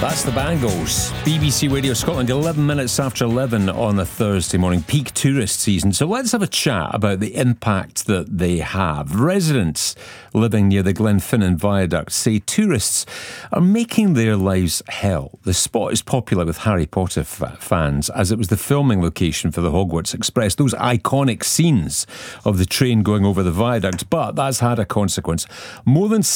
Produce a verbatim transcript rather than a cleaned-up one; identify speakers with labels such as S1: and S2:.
S1: That's the Bangles. B B C Radio Scotland, eleven minutes after eleven on a Thursday morning, peak tourist season. So let's have a chat about the impact that they have. Residents living near the Glenfinnan Viaduct say tourists are making their lives hell. The spot is popular with Harry Potter f- fans, as it was the filming location for the Hogwarts Express, those iconic scenes of the train going over the viaduct. But that's had a consequence. More than